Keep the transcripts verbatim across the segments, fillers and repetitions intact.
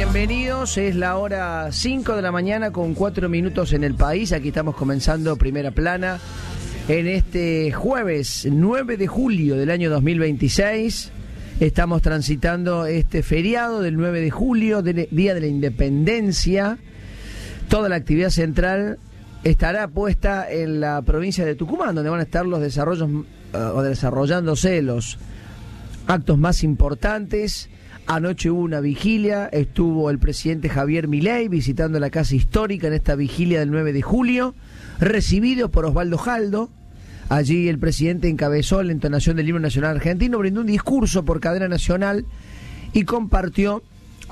Bienvenidos, es la hora cinco de la mañana con cuatro minutos en el país. Aquí estamos comenzando Primera Plana en este jueves nueve de julio del año dos mil veintiséis. Estamos transitando este feriado del nueve de julio, del Día de la Independencia. Toda la actividad central estará puesta en la provincia de Tucumán, donde van a estar los desarrollos uh, o desarrollándose los actos más importantes. Anoche hubo una vigilia, estuvo el presidente Javier Milei visitando la Casa Histórica en esta vigilia del nueve de julio, recibido por Osvaldo Jaldo. Allí el presidente encabezó la entonación del himno nacional argentino, brindó un discurso por cadena nacional y compartió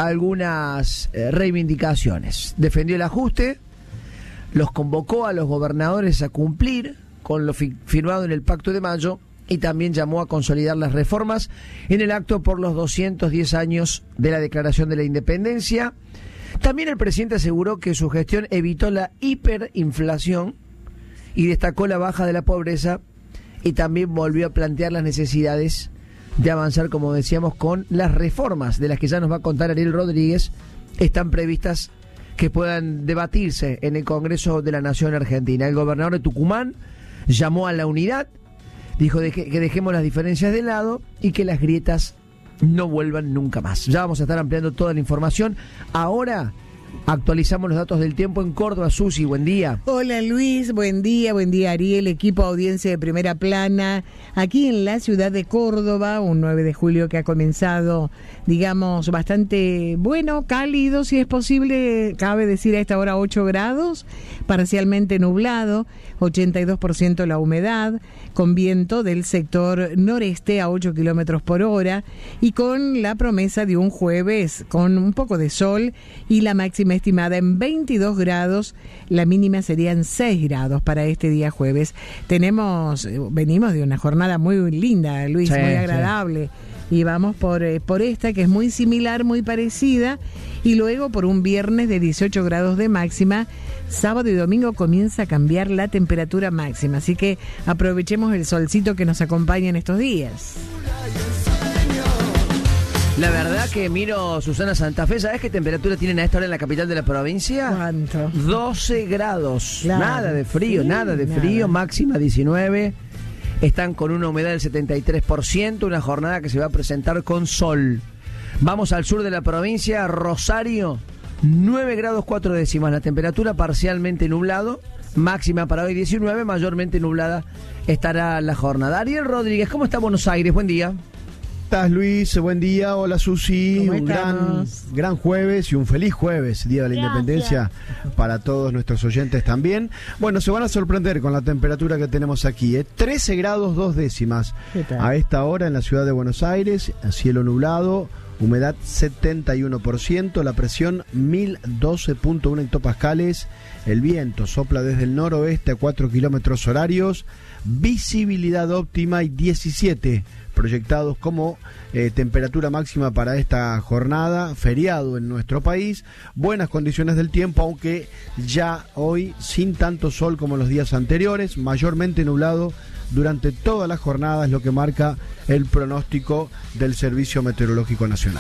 algunas eh, reivindicaciones. Defendió el ajuste, los convocó a los gobernadores a cumplir con lo fi- firmado en el Pacto de Mayo, y también llamó a consolidar las reformas en el acto por los doscientos diez años de la Declaración de la Independencia. También el presidente aseguró que su gestión evitó la hiperinflación y destacó la baja de la pobreza, y también volvió a plantear las necesidades de avanzar, como decíamos, con las reformas de las que ya nos va a contar Ariel Rodríguez. Están previstas que puedan debatirse en el Congreso de la Nación Argentina. El gobernador de Tucumán llamó a la unidad, dijo de que, que dejemos las diferencias de lado y que las grietas no vuelvan nunca más. Ya vamos a estar ampliando toda la información. Ahora actualizamos los datos del tiempo en Córdoba. Susi, buen día. Hola Luis, buen día, buen día Ariel, equipo audiencia de Primera Plana, aquí en la ciudad de Córdoba, un nueve de julio que ha comenzado, digamos, bastante bueno, cálido, si es posible, cabe decir a esta hora ocho grados, parcialmente nublado, ochenta y dos por ciento la humedad, con viento del sector noreste a ocho kilómetros por hora y con la promesa de un jueves con un poco de sol y la máxima estimada en veintidós grados, la mínima serían seis grados para este día jueves. Tenemos, venimos de una jornada muy linda, Luis, sí, muy agradable. Sí. Y vamos por, eh, por esta que es muy similar, muy parecida, y luego por un viernes de dieciocho grados de máxima. Sábado y domingo comienza a cambiar la temperatura máxima, así que aprovechemos el solcito que nos acompaña en estos días. La verdad que miro, Susana Santa Fe, ¿sabes qué temperatura tienen a esta hora en la capital de la provincia? ¿Cuánto? doce grados, claro, nada de frío, sí, nada de nada. frío, máxima diecinueve. Están con una humedad del setenta y tres por ciento, una jornada que se va a presentar con sol. Vamos al sur de la provincia, Rosario, nueve grados cuatro décimas, la temperatura parcialmente nublado, máxima para hoy diecinueve, mayormente nublada estará la jornada. Ariel Rodríguez, ¿cómo está Buenos Aires? Buen día. ¿Cómo estás, Luis? Buen día, hola Susi, un gran, gran jueves y un feliz jueves, Día de la Gracias. Independencia para todos nuestros oyentes también. Bueno, se van a sorprender con la temperatura que tenemos aquí, ¿eh? trece grados dos décimas a esta hora en la ciudad de Buenos Aires, cielo nublado, humedad setenta y uno por ciento, la presión mil doce punto uno hectopascales, el viento sopla desde el noroeste a cuatro kilómetros horarios, visibilidad óptima y diecisiete proyectados como eh, temperatura máxima para esta jornada, feriado en nuestro país, buenas condiciones del tiempo, aunque ya hoy sin tanto sol como los días anteriores, mayormente nublado durante toda la jornada, es lo que marca el pronóstico del Servicio Meteorológico Nacional.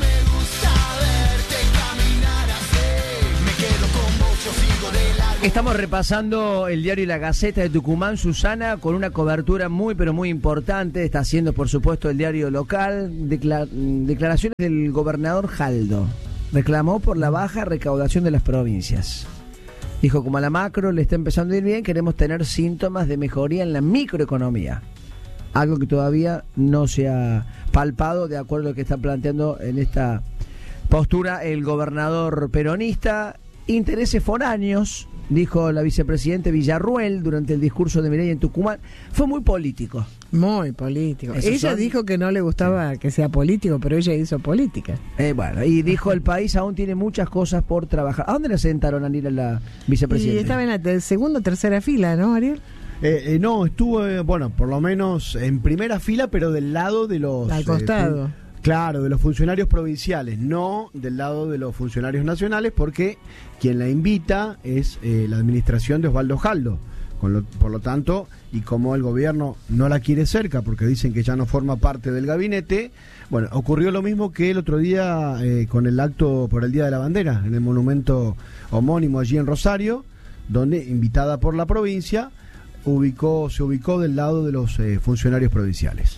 Estamos repasando el diario La Gaceta de Tucumán, Susana, con una cobertura muy pero muy importante. Está haciendo, por supuesto, el diario local. Decla- declaraciones del gobernador Jaldo. Reclamó por la baja recaudación de las provincias. Dijo, como a la macro le está empezando a ir bien, queremos tener síntomas de mejoría en la microeconomía. Algo que todavía no se ha palpado, de acuerdo a lo que está planteando en esta postura el gobernador peronista. Intereses foráneos, dijo la vicepresidente Villarruel durante el discurso de Milei en Tucumán. Fue muy político. Muy político. Ella son... dijo que no le gustaba sí. que sea político, pero ella hizo política. Eh, bueno, y dijo, el país aún tiene muchas cosas por trabajar. ¿A dónde le sentaron a Ariel, la vicepresidenta? Y estaba en la te- segunda o tercera fila, ¿no, Ariel? Eh, eh, no, estuvo, eh, bueno, por lo menos en primera fila, pero del lado de los... Al costado. Eh, Claro, de los funcionarios provinciales, no del lado de los funcionarios nacionales, porque quien la invita es eh, la administración de Osvaldo Jaldo, Con lo, por lo tanto, y como el gobierno no la quiere cerca, porque dicen que ya no forma parte del gabinete, bueno, ocurrió lo mismo que el otro día eh, con el acto por el Día de la Bandera, en el monumento homónimo allí en Rosario, donde, invitada por la provincia, ubicó, se ubicó del lado de los eh, funcionarios provinciales.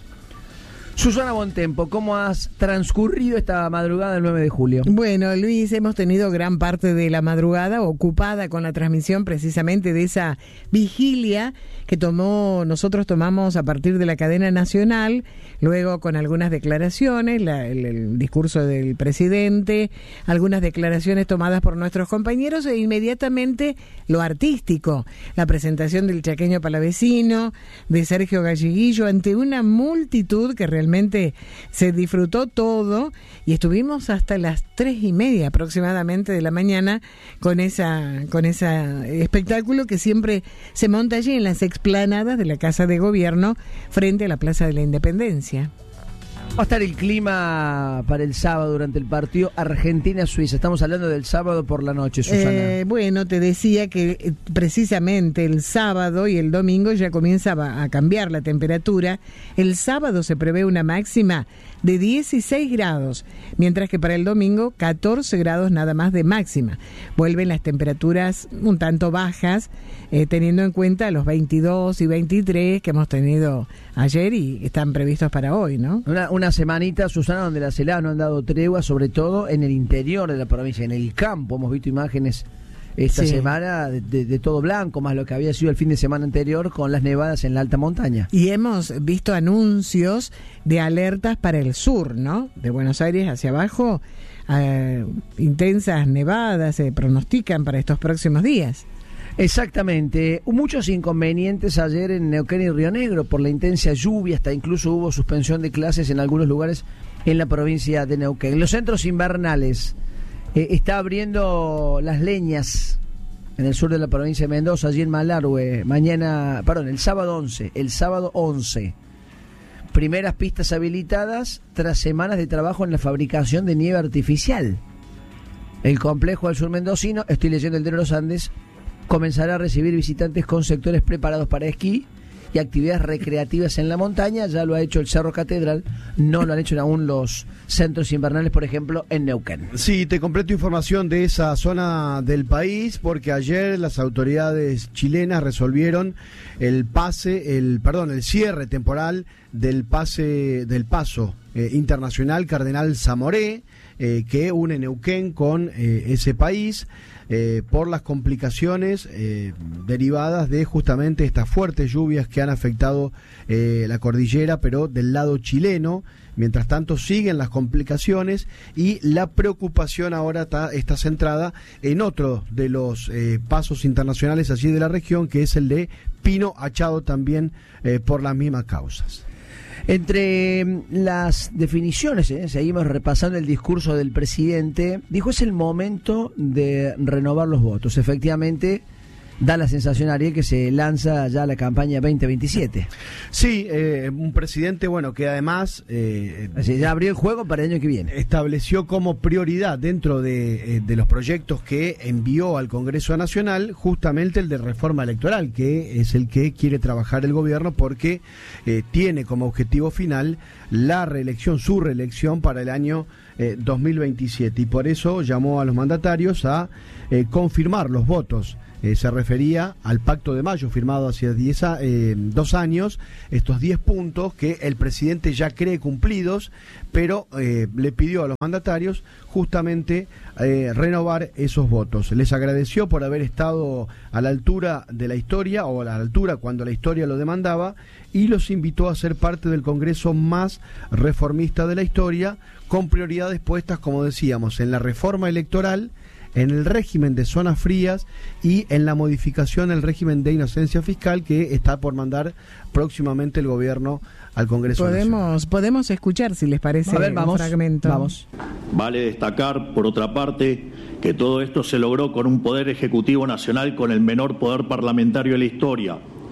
Susana Bontempo, ¿cómo has transcurrido esta madrugada del nueve de julio? Bueno, Luis, hemos tenido gran parte de la madrugada ocupada con la transmisión precisamente de esa vigilia que tomó, nosotros tomamos a partir de la cadena nacional, luego con algunas declaraciones, la, el, el discurso del presidente, algunas declaraciones tomadas por nuestros compañeros e inmediatamente lo artístico, la presentación del chaqueño palavecino, de Sergio Galleguillo, ante una multitud que realmente Realmente se disfrutó todo y estuvimos hasta las tres y media aproximadamente de la mañana con esa con ese espectáculo que siempre se monta allí en las explanadas de la Casa de Gobierno frente a la Plaza de la Independencia. Va a estar el clima para el sábado durante el partido Argentina-Suiza. Estamos hablando del sábado por la noche, Susana. Eh, bueno, te decía que eh, precisamente el sábado y el domingo ya comienza a, a cambiar la temperatura. El sábado se prevé una máxima de dieciséis grados, mientras que para el domingo catorce grados nada más de máxima. Vuelven las temperaturas un tanto bajas, eh, teniendo en cuenta los veintidós y veintitrés que hemos tenido ayer y están previstos para hoy, ¿no? Una, una semanita, Susana, donde las heladas no han dado tregua, sobre todo en el interior de la provincia, en el campo. Hemos visto imágenes esta sí. semana de, de, de todo blanco, más lo que había sido el fin de semana anterior con las nevadas en la alta montaña. Y hemos visto anuncios de alertas para el sur, ¿no? De Buenos Aires hacia abajo, eh, intensas nevadas se pronostican para estos próximos días. Exactamente, muchos inconvenientes ayer en Neuquén y Río Negro por la intensa lluvia, hasta incluso hubo suspensión de clases en algunos lugares en la provincia de Neuquén. Los centros invernales, eh, está abriendo Las Leñas en el sur de la provincia de Mendoza, allí en Malargüe, mañana, perdón, el sábado once, el sábado once. Primeras pistas habilitadas tras semanas de trabajo en la fabricación de nieve artificial. El complejo del sur mendocino, estoy leyendo el de los Andes, comenzará a recibir visitantes con sectores preparados para esquí y actividades recreativas en la montaña. Ya lo ha hecho el Cerro Catedral, no lo han hecho aún los centros invernales, por ejemplo, en Neuquén. Sí, te completo información de esa zona del país, porque ayer las autoridades chilenas resolvieron el pase, el perdón, el cierre temporal del pase del paso eh, internacional Cardenal Zamoré, eh, que une Neuquén con eh, ese país. Eh, por las complicaciones eh, derivadas de justamente estas fuertes lluvias que han afectado eh, la cordillera, pero del lado chileno. Mientras tanto siguen las complicaciones y la preocupación ahora está, está centrada en otro de los eh, pasos internacionales allí de la región, que es el de Pino Achado, también eh, por las mismas causas. Entre las definiciones, ¿eh? seguimos repasando el discurso del presidente, dijo es el momento de renovar los votos. Efectivamente, da la sensación, Ariel, que se lanza ya la campaña veinte veintisiete. Sí, eh, un presidente, bueno, que además... Eh, Así, ya abrió el juego para el año que viene. Estableció como prioridad dentro de, eh, de los proyectos que envió al Congreso Nacional justamente el de reforma electoral, que es el que quiere trabajar el gobierno porque eh, tiene como objetivo final la reelección, su reelección para el año eh, dos mil veintisiete. Y por eso llamó a los mandatarios a eh, confirmar los votos. Eh, se refería al Pacto de Mayo firmado hace diez a, eh, dos años, estos diez puntos que el presidente ya cree cumplidos, pero eh, le pidió a los mandatarios justamente eh, renovar esos votos. Les agradeció por haber estado a la altura de la historia, o a la altura cuando la historia lo demandaba, y los invitó a ser parte del Congreso más reformista de la historia, con prioridades puestas, como decíamos, en la reforma electoral, en el régimen de zonas frías y en la modificación del régimen de inocencia fiscal que está por mandar próximamente el gobierno al Congreso podemos Nacional. Podemos escuchar, si les parece, a ver, vamos, un fragmento. Vamos. Vale destacar, por otra parte, que todo esto se logró con un poder ejecutivo nacional con el menor poder parlamentario de la historia,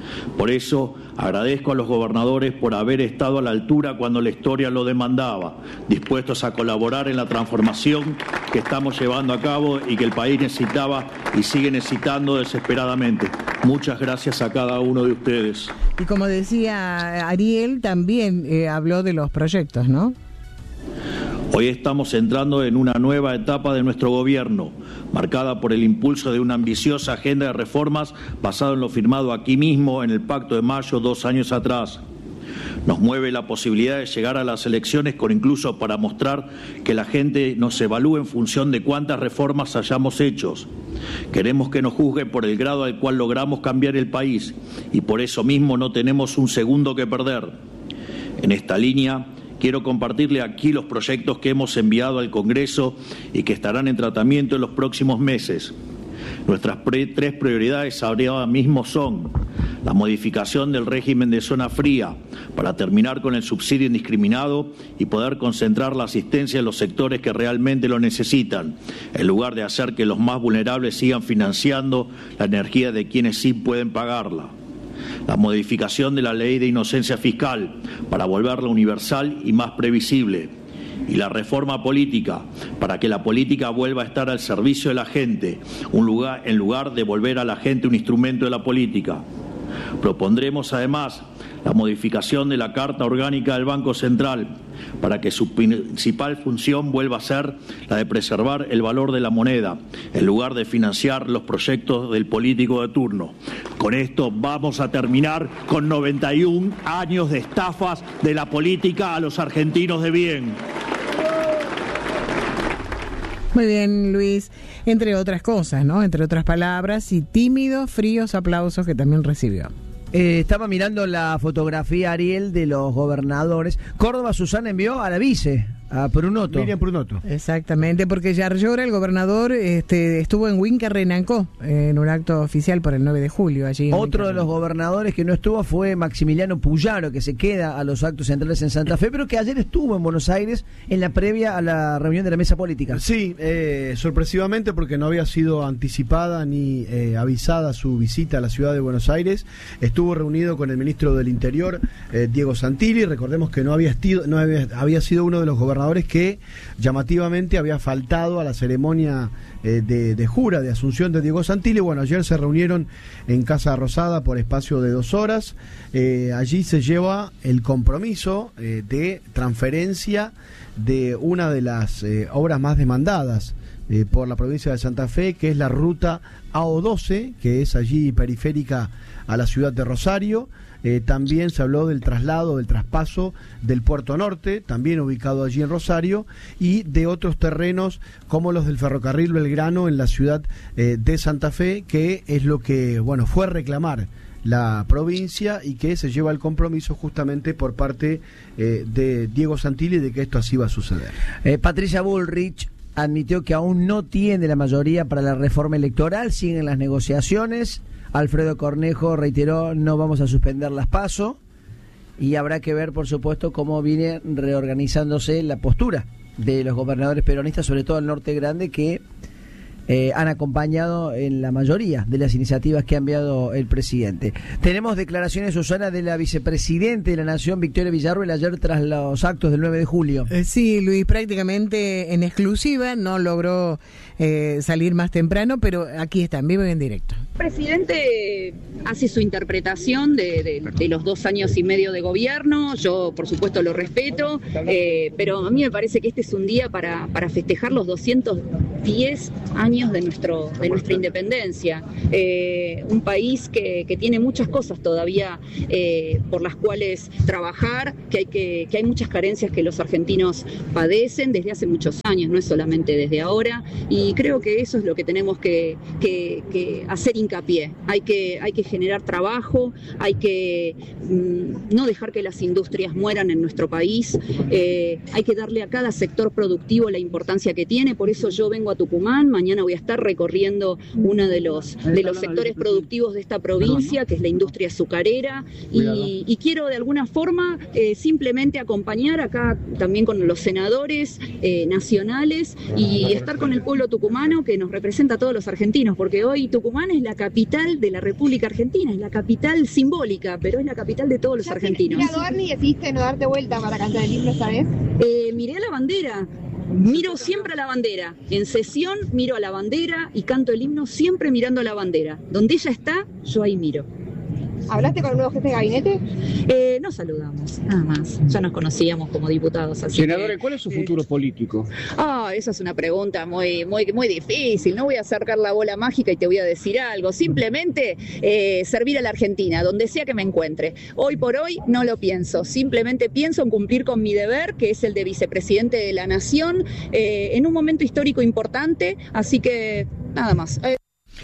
Por eso agradezco a los gobernadores por haber estado a la altura cuando la historia lo demandaba, dispuestos a colaborar en la transformación que estamos llevando a cabo y que el país necesitaba y sigue necesitando desesperadamente. Muchas gracias a cada uno de ustedes. Y como decía Ariel, también eh, habló de los proyectos, ¿no? Hoy estamos entrando en una nueva etapa de nuestro gobierno, marcada por el impulso de una ambiciosa agenda de reformas basada en lo firmado aquí mismo en el Pacto de Mayo dos años atrás. Nos mueve la posibilidad de llegar a las elecciones con incluso para mostrar que la gente nos evalúe en función de cuántas reformas hayamos hecho. Queremos que nos juzguen por el grado al cual logramos cambiar el país y por eso mismo no tenemos un segundo que perder. En esta línea, quiero compartirle aquí los proyectos que hemos enviado al Congreso y que estarán en tratamiento en los próximos meses. Nuestras pre- tres prioridades ahora mismo son la modificación del régimen de zona fría para terminar con el subsidio indiscriminado y poder concentrar la asistencia en los sectores que realmente lo necesitan, en lugar de hacer que los más vulnerables sigan financiando la energía de quienes sí pueden pagarla. La modificación de la ley de inocencia fiscal para volverla universal y más previsible. Y la reforma política para que la política vuelva a estar al servicio de la gente, un lugar, en lugar de volver a la gente un instrumento de la política. Propondremos además la modificación de la Carta Orgánica del Banco Central para que su principal función vuelva a ser la de preservar el valor de la moneda, en lugar de financiar los proyectos del político de turno. Con esto vamos a terminar con noventa y un años de estafas de la política a los argentinos de bien. Muy bien, Luis. Entre otras cosas, ¿no? Entre otras palabras y tímidos, fríos aplausos que también recibió. Eh, estaba mirando la fotografía, Ariel, de los gobernadores. Córdoba, Susana envió a la vice, a Prunoto. Miriam Prunoto. Exactamente, porque Yarlora, el gobernador, este, estuvo en Huinca Renancó, en un acto oficial por el nueve de julio. Allí Otro de los gobernadores que no estuvo fue Maximiliano Puyaro, que se queda a los actos centrales en Santa Fe, pero que ayer estuvo en Buenos Aires en la previa a la reunión de la mesa política. Sí, eh, sorpresivamente porque no había sido anticipada ni eh, avisada su visita a la ciudad de Buenos Aires. Estuvo reunido con el ministro del Interior, eh, Diego Santilli. Recordemos que no había, estido, no había, había sido uno de los gobernadores que llamativamente había faltado a la ceremonia eh, de, de jura de asunción de Diego Santilli. Bueno, ayer se reunieron en Casa Rosada por espacio de dos horas. Eh, allí se lleva el compromiso eh, de transferencia de una de las eh, obras más demandadas eh, por la provincia de Santa Fe, que es la ruta A O doce, que es allí periférica a la ciudad de Rosario. Eh, también se habló del traslado, del traspaso del Puerto Norte, también ubicado allí en Rosario, y de otros terrenos como los del ferrocarril Belgrano en la ciudad eh, de Santa Fe, que es lo que, bueno, fue a reclamar la provincia y que se lleva el compromiso justamente por parte eh, de Diego Santilli de que esto así va a suceder. Eh, Patricia Bullrich admitió que aún no tiene la mayoría para la reforma electoral, siguen las negociaciones. Alfredo Cornejo reiteró, no vamos a suspender las PASO, y habrá que ver, por supuesto, cómo viene reorganizándose la postura de los gobernadores peronistas, sobre todo el Norte Grande, que eh, han acompañado en la mayoría de las iniciativas que ha enviado el presidente. Tenemos declaraciones, Susana, de la vicepresidente de la Nación, Victoria Villarruel, ayer tras los actos del nueve de julio. Eh, sí, Luis, prácticamente en exclusiva, no logró eh, salir más temprano, pero aquí está, en vivo y en directo. El presidente hace su interpretación de, de, de los dos años y medio de gobierno. Yo, por supuesto, lo respeto, eh, pero a mí me parece que este es un día para, para festejar los doscientos diez años de, nuestro, de nuestra independencia. Eh, un país que, que tiene muchas cosas todavía eh, por las cuales trabajar, que hay, que, que hay muchas carencias que los argentinos padecen desde hace muchos años, no es solamente desde ahora, y creo que eso es lo que tenemos que, que, que hacer hincapié. Hay que, hay que generar trabajo, hay que mmm, no dejar que las industrias mueran en nuestro país, eh, hay que darle a cada sector productivo la importancia que tiene. Por eso yo vengo a Tucumán, mañana voy a estar recorriendo uno de los, de los sectores productivos de esta provincia, que es la industria azucarera, y, y quiero de alguna forma eh, simplemente acompañar acá también con los senadores eh, nacionales y estar con el pueblo tucumano que nos representa a todos los argentinos, porque hoy Tucumán es la capital de la República Argentina, es la capital simbólica, pero es la capital de todos los argentinos. ¿Ya Dorni decidiste no darte vuelta para cantar el himno esta vez? Eh, miré a la bandera. Miro siempre a la bandera. En sesión miro a la bandera y canto el himno siempre mirando a la bandera. Donde ella está, yo ahí miro. ¿Hablaste con el nuevo jefe de gabinete? Eh, nos saludamos, nada más. Ya nos conocíamos como diputados. Así Senadora, que, ¿cuál es su futuro eh, político? Ah, esa es una pregunta muy, muy, muy difícil. No voy a acercar la bola mágica y te voy a decir algo. Simplemente eh, servir a la Argentina, donde sea que me encuentre. Hoy por hoy no lo pienso. Simplemente pienso en cumplir con mi deber, que es el de vicepresidente de la Nación, eh, en un momento histórico importante. Así que nada más. Eh,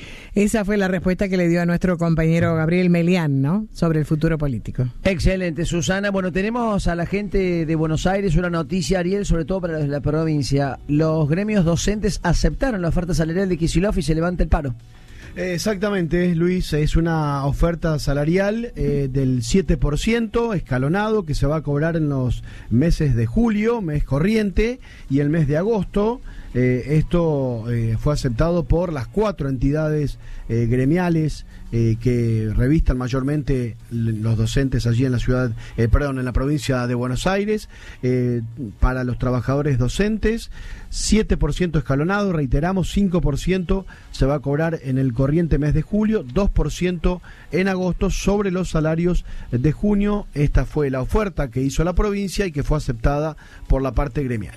Esa fue la respuesta que le dio a nuestro compañero Gabriel Melián, ¿no?, sobre el futuro político. Excelente, Susana. Bueno, tenemos a la gente de Buenos Aires una noticia, Ariel, sobre todo para la provincia. Los gremios docentes aceptaron la oferta salarial de Kicillof y se levanta el paro. Exactamente, Luis, es una oferta salarial eh, del siete por ciento escalonado que se va a cobrar en los meses de julio, mes corriente, y el mes de agosto. Eh, esto eh, fue aceptado por las cuatro entidades eh, gremiales eh, que revistan mayormente los docentes allí en la ciudad, eh, perdón, en la provincia de Buenos Aires. Eh, para los trabajadores docentes, siete por ciento escalonado, reiteramos, cinco por ciento se va a cobrar en el corriente mes de julio, dos por ciento en agosto sobre los salarios de junio. Esta fue la oferta que hizo la provincia y que fue aceptada por la parte gremial.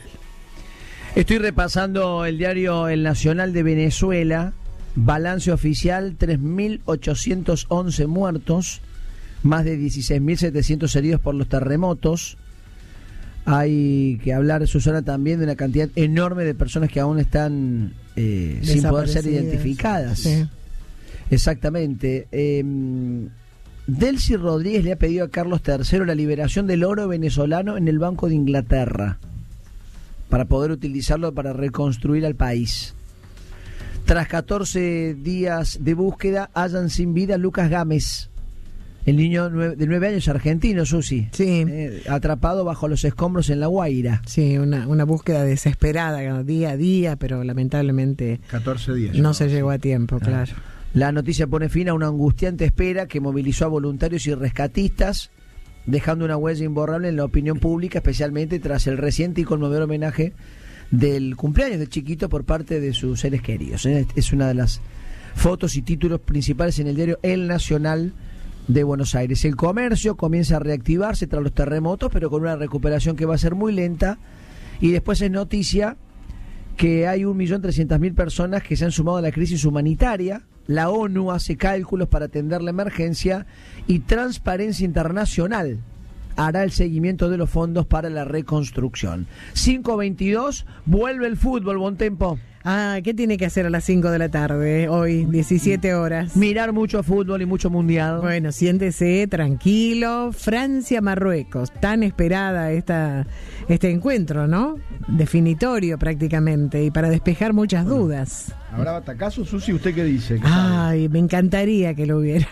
Estoy repasando el diario El Nacional de Venezuela. Balance oficial: tres mil ochocientos once muertos, más de dieciséis mil setecientos heridos por los terremotos. Hay que hablar, Susana, también de una cantidad enorme de personas que aún están eh, sin poder ser identificadas. Sí. Exactamente. Eh, Delcy Rodríguez le ha pedido a Carlos tercero la liberación del oro venezolano en el Banco de Inglaterra, para poder utilizarlo para reconstruir al país. Tras catorce días de búsqueda, hallan sin vida a Lucas Gámez, el niño de nueve años argentino, Susi. Sí. Eh, atrapado bajo los escombros en La Guaira. Sí, una, una búsqueda desesperada, día a día, pero lamentablemente catorce días. No se llegó a tiempo, Ah. claro. La noticia pone fin a una angustiante espera que movilizó a voluntarios y rescatistas, dejando una huella imborrable en la opinión pública, especialmente tras el reciente y conmovedor homenaje del cumpleaños del chiquito por parte de sus seres queridos. Es una de las fotos y títulos principales en el diario El Nacional de Buenos Aires. El comercio comienza a reactivarse tras los terremotos, pero con una recuperación que va a ser muy lenta. Y después es noticia que hay un millón trescientas mil personas que se han sumado a la crisis humanitaria. La ONU hace cálculos para atender la emergencia y Transparencia Internacional hará el seguimiento de los fondos para la reconstrucción. cinco veintidós, vuelve el fútbol, Bontempo. Ah, ¿qué tiene que hacer a las cinco de la tarde hoy, diecisiete horas? Mirar mucho fútbol y mucho mundial. Bueno, siéntese tranquilo. Francia-Marruecos, tan esperada esta este encuentro, ¿no? Definitorio prácticamente, y para despejar muchas dudas. ¿Habrá batacazo, Susi? ¿Usted qué dice? ¿Qué Ay, sabe? me encantaría que lo hubiera.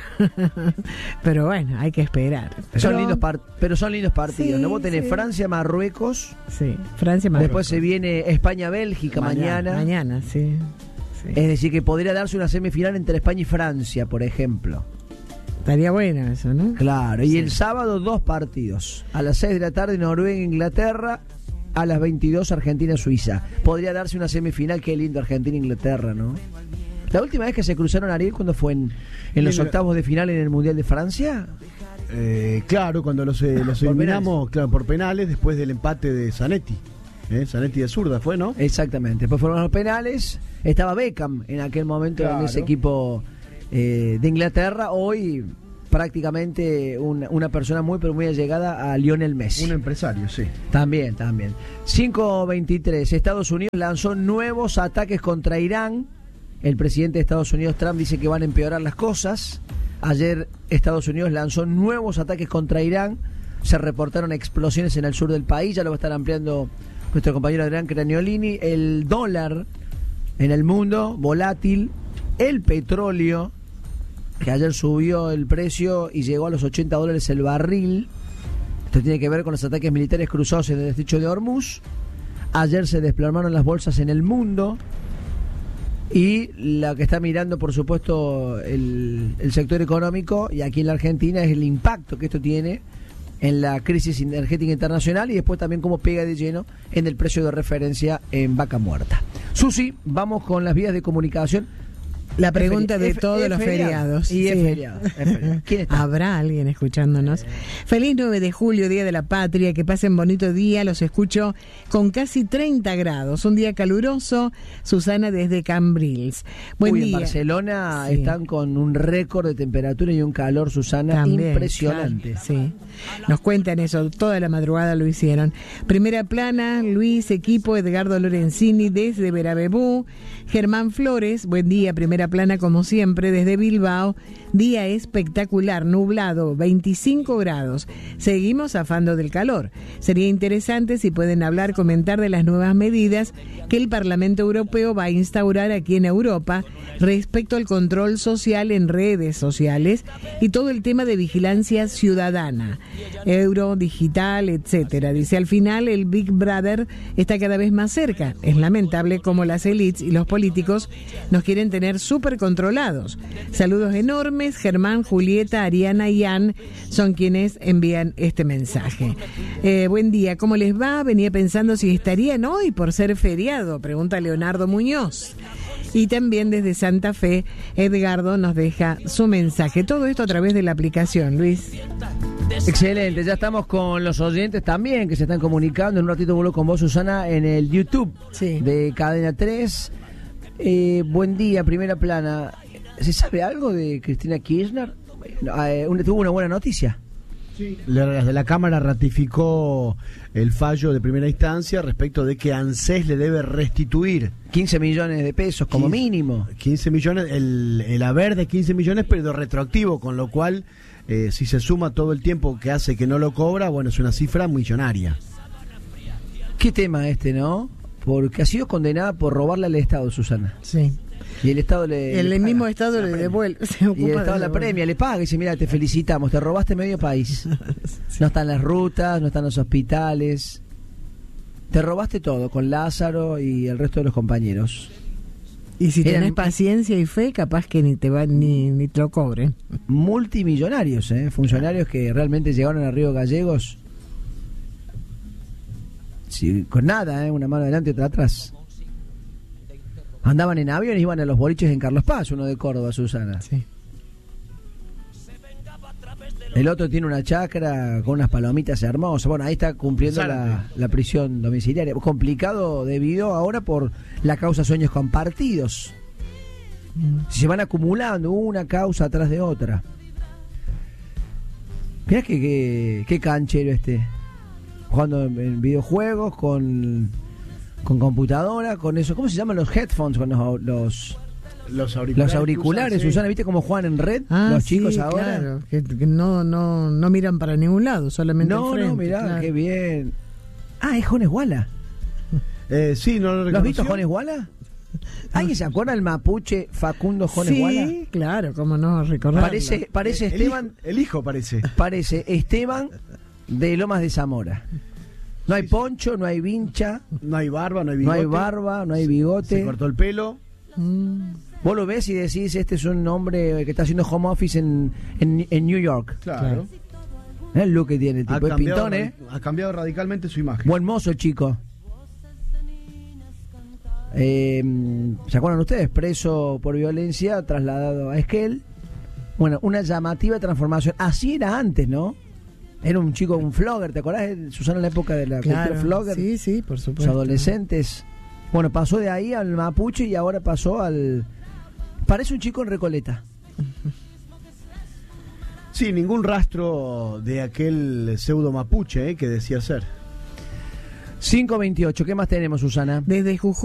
Pero bueno, hay que esperar. Son Pero, lindos par- pero son lindos partidos, Sí, ¿no? Vos tenés sí. Francia-Marruecos, Sí, Francia-Marruecos. después se viene España-Bélgica mañana. Mañana, sí. sí. Es decir, que podría darse una semifinal entre España y Francia, por ejemplo. Estaría bueno eso, ¿no? Claro, y Sí. el sábado dos partidos. A las seis de la tarde Noruega-Inglaterra, a las veintidós Argentina-Suiza. Podría darse una semifinal, qué lindo Argentina-Inglaterra, ¿no? La última vez que se cruzaron, Ariel, ¿cuándo fue? ¿En, en los Mira, octavos de final en el Mundial de Francia? Eh, claro, cuando los, eh, los Por eliminamos, claro, por penales, después del empate de Zanetti. ¿Eh? Zanetti de zurda fue, ¿no? Exactamente. Después fueron los penales. Estaba Beckham en aquel momento Claro. en ese equipo eh, de Inglaterra. Hoy prácticamente una, una persona muy pero muy allegada a Lionel Messi. Un empresario, sí. También, también. cinco veintitrés. Estados Unidos lanzó nuevos ataques contra Irán. El presidente de Estados Unidos, Trump, dice que van a empeorar las cosas. Ayer Estados Unidos lanzó nuevos ataques contra Irán. Se reportaron explosiones en el sur del país. Ya lo va a estar ampliando nuestro compañero Adrián Craniolini. El dólar en el mundo, volátil, el petróleo, que ayer subió el precio y llegó a los ochenta dólares el barril. Esto tiene que ver con los ataques militares cruzados en el estrecho de Hormuz. Ayer se desplomaron las bolsas en el mundo. Y la que está mirando, por supuesto, el, el sector económico, y aquí en la Argentina, es el impacto que esto tiene en la crisis energética internacional y después también cómo pega de lleno en el precio de referencia en vaca muerta. Susi, vamos con las vías de comunicación. La pregunta de es, todos es los feriado. feriados. Y es Sí. feriado, es feriado. ¿Quién está? ¿Habrá alguien escuchándonos? Feliz nueve de julio, Día de la Patria. Que pasen bonito día. Los escucho con casi treinta grados. Un día caluroso. Susana desde Cambrils. Buen Uy, día. en Barcelona Sí. están con un récord de temperatura y un calor, Susana, También, impresionante. claro, sí. Nos cuentan eso, toda la madrugada lo hicieron. Primera plana, Luis, equipo, Edgardo Lorenzini desde Verabebú. Germán Flores, buen día, primera plana como siempre, desde Bilbao. Día espectacular, nublado, veinticinco grados. Seguimos zafando del calor. Sería interesante si pueden hablar, comentar de las nuevas medidas que el Parlamento Europeo va a instaurar aquí en Europa respecto al control social en redes sociales y todo el tema de vigilancia ciudadana, euro, digital, etcétera. Dice, al final el Big Brother está cada vez más cerca. Es lamentable cómo las élites y los políticos nos quieren tener súper controlados. Saludos enormes. Germán, Julieta, Ariana y Ann son quienes envían este mensaje. Eh, buen día, ¿cómo les va? Venía pensando si estarían hoy por ser feriado, pregunta Leonardo Muñoz. Y también desde Santa Fe, Edgardo nos deja su mensaje. Todo esto a través de la aplicación, Luis. Excelente, ya estamos con los oyentes también que se están comunicando. En un ratito vuelvo con vos, Susana, en el YouTube Sí. de Cadena tres. Eh, buen día, primera plana. ¿Se sabe algo de Cristina Kirchner? Eh, una- ¿Tuvo una buena noticia? La, la Cámara ratificó el fallo de primera instancia respecto de que ANSES le debe restituir quince millones de pesos como quince mínimo. quince millones, el, el haber de quince millones, pero retroactivo, con lo cual, eh, si se suma todo el tiempo que hace que no lo cobra, bueno, es una cifra millonaria. ¿Qué tema este, no? Porque ha sido condenada por robarle al Estado, Susana. Sí. Y el Estado le... El le mismo paga. Estado le devuelve. Se Y ocupa el de Estado la devolver. premia, le paga y dice, mira, te felicitamos, te robaste medio país. No están las rutas, no están los hospitales. Te robaste todo con Lázaro y el resto de los compañeros. Y si Eran- tenés paciencia y fe, capaz que ni te va, ni, ni te lo cobren. Multimillonarios, ¿eh? Funcionarios que realmente llegaron a Río Gallegos sí, con nada, ¿eh? Una mano adelante y otra atrás. Andaban en avión y iban a los boliches en Carlos Paz, uno de Córdoba, Susana. Sí. El otro tiene una chacra con unas palomitas hermosas. Bueno, ahí está cumpliendo la, la prisión domiciliaria. Complicado debido ahora por la causa Sueños Compartidos. Se van acumulando una causa atrás de otra. Mirá que, que, qué canchero este. Jugando en, en videojuegos, con, con computadora, con eso. ¿Cómo se llaman los headphones? Con los... los Los auriculares. Los auriculares, que usan, sí. Susana, ¿viste cómo juegan en red Ah, los sí, chicos ahora? claro, que, que no, no, no miran para ningún lado, solamente No, enfrente, no, mirá, claro. qué bien. Ah, es Jones Walla. Eh, sí, no lo ¿Lo has visto reconoció. Jones Walla? ¿Alguien se acuerda del mapuche Facundo Jones Sí, Walla? claro, cómo no recordarlo. Parece, parece El Esteban, hijo- el hijo parece. parece Esteban de Lomas de Zamora. No hay poncho, no hay vincha, No hay barba, no hay no bigote. hay barba, no hay Se bigote. cortó el pelo. Mm, Vos lo ves y decís, este es un hombre que está haciendo home office en, en, en New York. Claro. El look que tiene el Ha tipo, es cambiado, pintón, ¿eh? ha cambiado radicalmente su imagen. Buen mozo el chico. Eh, ¿Se acuerdan ustedes? Preso por violencia, trasladado a Esquel. Bueno, una llamativa transformación. Así era antes, ¿no? Era un chico, un flogger, ¿te acordás, Susana, en la época de la claro, cultura flogger? sí, sí, por Los supuesto. adolescentes. Bueno, pasó de ahí al mapuche y ahora pasó al... Parece un chico en Recoleta. Sí, ningún rastro de aquel pseudo mapuche eh, que decía ser. cinco veintiocho, ¿qué más tenemos, Susana? Desde Jujuy.